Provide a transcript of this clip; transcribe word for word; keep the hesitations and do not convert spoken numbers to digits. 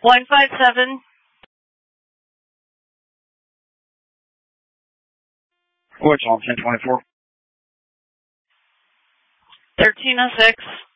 one five seven. What's on ten twenty-four? thirteen oh six.